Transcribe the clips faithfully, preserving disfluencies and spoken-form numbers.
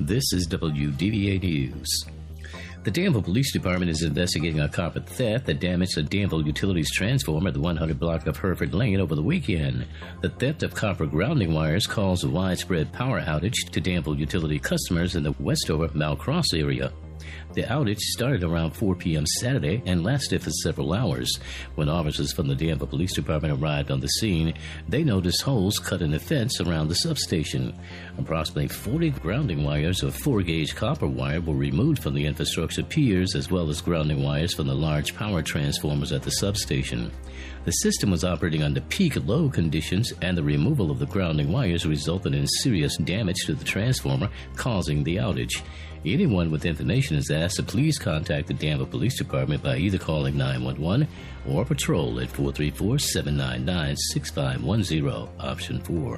This is W D V A News. The Danville Police Department is investigating a copper theft that damaged the Danville Utilities transformer at the one hundred block of Hereford Lane over the weekend. The theft of copper grounding wires caused a widespread power outage to Danville utility customers in the Westover Malcross area. The outage started around four p.m. Saturday and lasted for several hours. When officers from the Danville Police Department arrived on the scene, they noticed holes cut in the fence around the substation. Approximately forty grounding wires of four-gauge copper wire were removed from the infrastructure piers, as well as grounding wires from the large power transformers at the substation. The system was operating under peak load conditions, and the removal of the grounding wires resulted in serious damage to the transformer, causing the outage. Anyone with information is asked to please contact the Danville Police Department by either calling nine one one or patrol at four three four, seven nine nine, six five one zero, option four.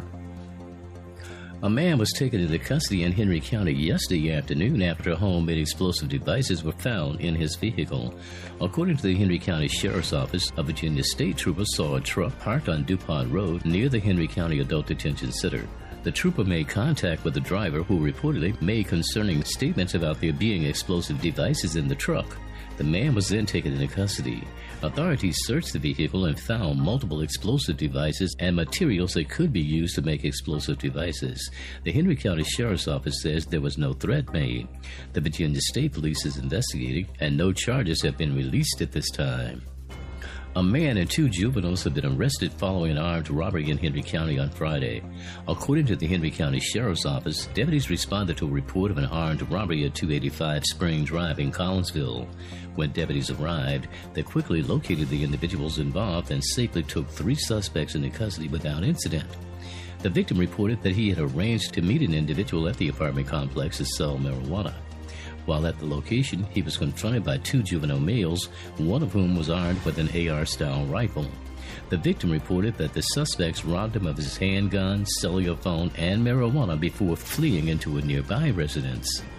A man was taken into custody in Henry County yesterday afternoon after homemade explosive devices were found in his vehicle. According to the Henry County Sheriff's Office, a Virginia state trooper saw a truck parked on DuPont Road near the Henry County Adult Detention Center. The trooper made contact with the driver, who reportedly made concerning statements about there being explosive devices in the truck. The man was then taken into custody. Authorities searched the vehicle and found multiple explosive devices and materials that could be used to make explosive devices. The Henry County Sheriff's Office says there was no threat made. The Virginia State Police is investigating, and no charges have been released at this time. A man and two juveniles have been arrested following an armed robbery in Henry County on Friday. According to the Henry County Sheriff's Office, deputies responded to a report of an armed robbery at two eighty-five Spring Drive in Collinsville. When deputies arrived, they quickly located the individuals involved and safely took three suspects into custody without incident. The victim reported that he had arranged to meet an individual at the apartment complex to sell marijuana. While at the location, he was confronted by two juvenile males, one of whom was armed with an A R-style rifle. The victim reported that the suspects robbed him of his handgun, cellular phone, and marijuana before fleeing into a nearby residence.